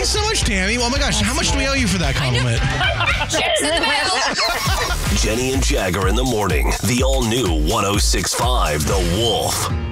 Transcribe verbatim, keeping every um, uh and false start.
so much, Tammy. Oh, my gosh. How much do we owe you for that compliment? Checks in the mail. Jenny and Jagger in the morning. The all-new one oh six point five The Wolf.